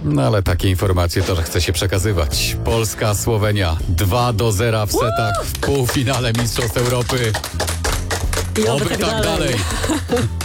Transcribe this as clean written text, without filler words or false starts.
No ale takie informacje to, że chce się przekazywać. Polska, Słowenia 2-0 w setach w półfinale Mistrzostw Europy. I Oby tak dalej.